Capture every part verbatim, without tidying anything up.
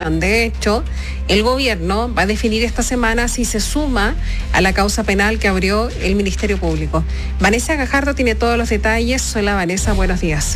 investigación. De hecho, el gobierno va a definir esta semana si se suma a la causa penal que abrió el Ministerio Público. Vanessa Gajardo tiene todos los detalles. Hola Vanessa, buenos días.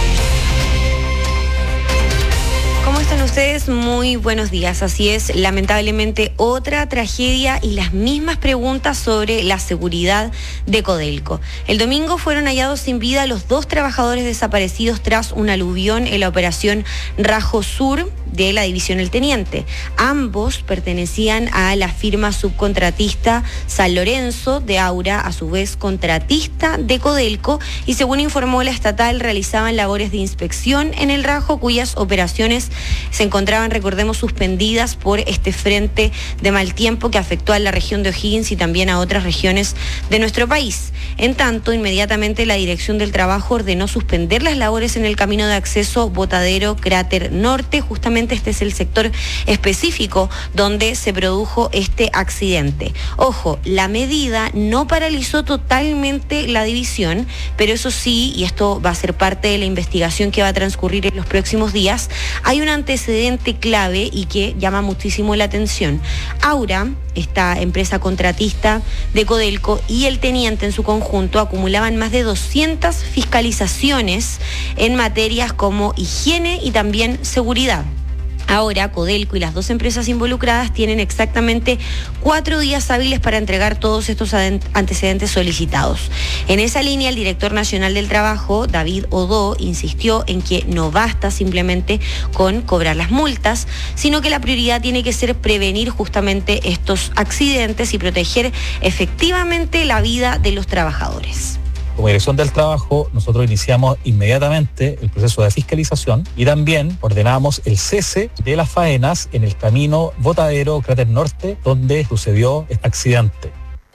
¿Cómo están ustedes? Muy buenos días. Así es, lamentablemente otra tragedia y las mismas preguntas sobre la seguridad de Codelco. El domingo fueron hallados sin vida los dos trabajadores desaparecidos tras un aluvión en la operación Rajo Sur de la división El Teniente. Ambos pertenecían a la firma subcontratista San Lorenzo de Aura, a su vez contratista de Codelco, y según informó la estatal realizaban labores de inspección en el Rajo, cuyas operaciones se encontraban, recordemos, suspendidas por este frente de mal tiempo que afectó a la región de O'Higgins y también a otras regiones de nuestro país. En tanto, inmediatamente la Dirección del Trabajo ordenó suspender las labores en el camino de acceso Botadero Cráter Norte. Justamente este es el sector específico donde se produjo este accidente. Ojo, la medida no paralizó totalmente la división, pero eso sí, y esto va a ser parte de la investigación que va a transcurrir en los próximos días, hay un antecedente clave y que llama muchísimo la atención. Aura, esta empresa contratista de Codelco, y El Teniente en su conjunto acumulaban más de doscientas fiscalizaciones en materias como higiene y también seguridad. Ahora, Codelco y las dos empresas involucradas tienen exactamente cuatro días hábiles para entregar todos estos antecedentes solicitados. En esa línea, el director nacional del trabajo, David Odó, insistió en que no basta simplemente con cobrar las multas, sino que la prioridad tiene que ser prevenir justamente estos accidentes y proteger efectivamente la vida de los trabajadores. Como Dirección del Trabajo, nosotros iniciamos inmediatamente el proceso de fiscalización y también ordenamos el cese de las faenas en el camino Botadero Cráter Norte, donde sucedió este accidente.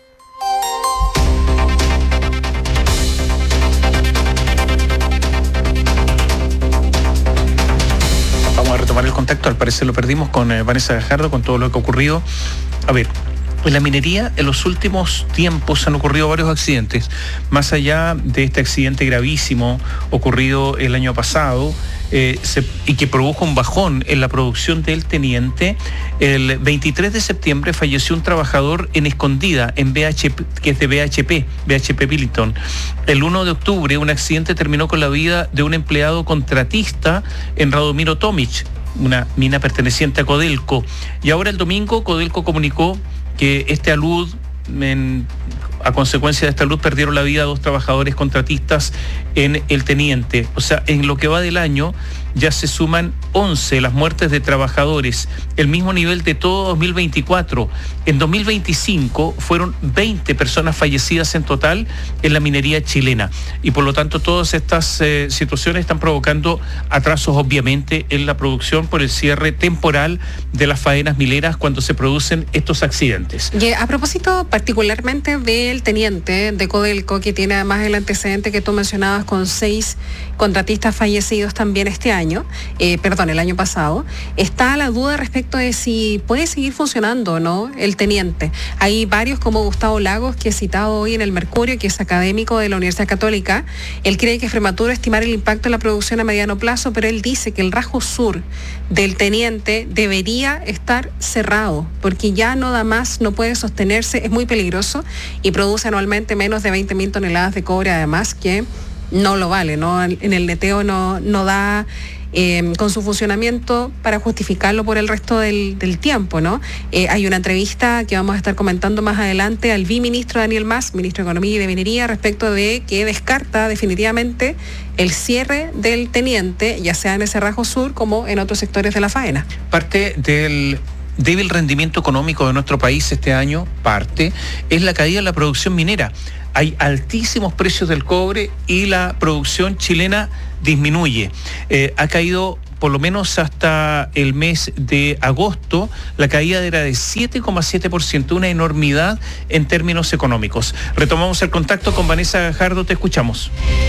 Vamos a retomar el contacto, al parecer lo perdimos con eh, Vanessa Gajardo, con todo lo que ha ocurrido. A ver, en la minería, en los últimos tiempos han ocurrido varios accidentes. Más allá de este accidente gravísimo ocurrido el año pasado eh, se, y que produjo un bajón en la producción del Teniente, el veintitrés de septiembre falleció un trabajador en Escondida, en B H P, que es de B H P, B H P Billiton. El uno de octubre, un accidente terminó con la vida de un empleado contratista en Radomiro Tomic, una mina perteneciente a Codelco. Y ahora el domingo, Codelco comunicó que este alud, en, a consecuencia de esta alud, perdieron la vida dos trabajadores contratistas en El Teniente. O sea, en lo que va del año ya se suman once las muertes de trabajadores, el mismo nivel de todo dos mil veinticuatro. En dos mil veinticinco fueron veinte personas fallecidas en total en la minería chilena, y por lo tanto todas estas eh, situaciones están provocando atrasos obviamente en la producción por el cierre temporal de las faenas mineras cuando se producen estos accidentes. Y a propósito particularmente del Teniente de Codelco, que tiene además el antecedente que tú mencionabas con seis contratistas fallecidos también este año, eh, perdón, el año pasado, está la duda respecto de si puede seguir funcionando o no el Teniente. Hay varios, como Gustavo Lagos, que he citado hoy en el Mercurio, que es académico de la Universidad Católica. Él cree que es prematuro estimar el impacto en la producción a mediano plazo, pero él dice que el Rajo Sur del Teniente debería estar cerrado, porque ya no da más, no puede sostenerse, es muy peligroso y produce anualmente menos de veinte mil toneladas de cobre, además que no lo vale, ¿no? En el neteo no, no da eh, con su funcionamiento para justificarlo por el resto del, del tiempo, ¿no? Eh, hay una entrevista que vamos a estar comentando más adelante al viceministro Daniel Mas, ministro de Economía y de Minería, respecto de que descarta definitivamente el cierre del Teniente, ya sea en ese Rajo Sur como en otros sectores de la faena. Parte del débil rendimiento económico de nuestro país este año, parte, es la caída de la producción minera. Hay altísimos precios del cobre y la producción chilena disminuye. Eh, ha caído por lo menos hasta el mes de agosto, la caída era de siete coma siete por ciento, una enormidad en términos económicos. Retomamos el contacto con Vanessa Gajardo, te escuchamos.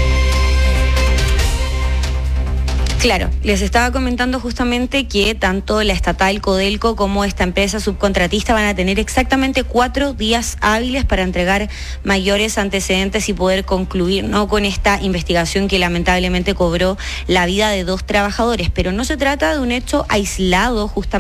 Claro, les estaba comentando justamente que tanto la estatal Codelco como esta empresa subcontratista van a tener exactamente cuatro días hábiles para entregar mayores antecedentes y poder concluir, ¿no?, con esta investigación que lamentablemente cobró la vida de dos trabajadores. Pero no se trata de un hecho aislado justamente